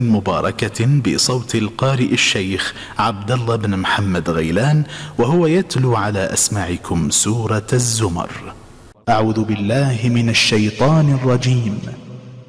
مباركة بصوت القارئ الشيخ عبد الله بن محمد غيلان، وهو يتلو على أسماعكم سورة الزمر. أعوذ بالله من الشيطان الرجيم.